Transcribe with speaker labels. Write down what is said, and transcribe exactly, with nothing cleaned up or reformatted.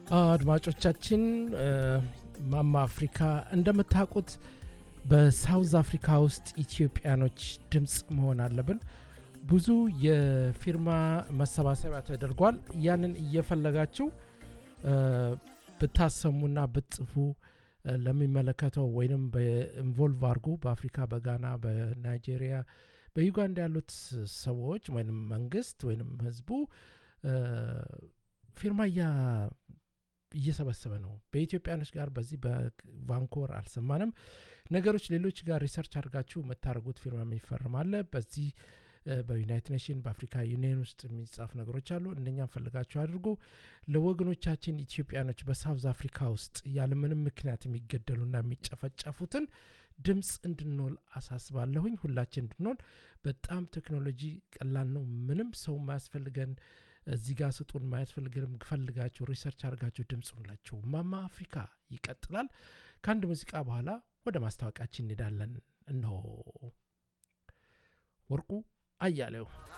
Speaker 1: አድማጮቻችን ማማ አፍሪካ እንደምታውቁት በሳውዝ አፍሪካ ውስጥ ኢትዮጵያኖች ድምጽ መሆን አለብን። ብዙ የፊርማ መሰባሰቢያ ተደርጓል። ያንን እየፈለጋችሁ ብታሰሙና ብትጽፉ ለሚመለከተው ወይንም በኢንቮልቭ አድርጉ። በአፍሪካ፣ በጋና፣ በናይጄሪያ፣ በዩጋንዳ ያሉት ሰዎች ወይንም መንግስት ወይንም ህዝቡ ፊርማ እየሰበሰበ ነው። በኢትዮጵያኖች ጋር በዚህ በቫንኮር አልሰማንም። ነገሮች ሌሎች ጋር ሪሰርች አድርጋችሁ የምታደርጉት ፊርማ የሚፈርም አለ። በዚህ በዩናይትድ ኔሽን በአፍሪካ ዩኒየን ውስጥ የሚጻፍ ነገሮች አሉ። እነኛም ፈልጋችሁ አድርጉ። ለወገኖቻችን ኢትዮጵያኖች በሳውዝ አፍሪካ ውስጥ ያለምንም ምክንያት የሚገደሉና የሚጨፈጨፉትን ድምፅ እንድንሆን አሳስባለሁኝ። ሁላችን እንድንሆን። በጣም ቴክኖሎጂ ቀላል ነው። ምንም ሰው ማያስፈልገን እዚህ ጋር ስጡን ማያስፈልገንም። ፈልጋችሁ ሪሰርች አድርጋችሁ ድምፅ ሁላችሁ። ማማ አፍሪካ ይቀጥላል። ከአንድ ሙዚቃ በኋላ ወደ ማስታወቂያችን እንሄዳለን። እነሆ ወርቁ አያሌው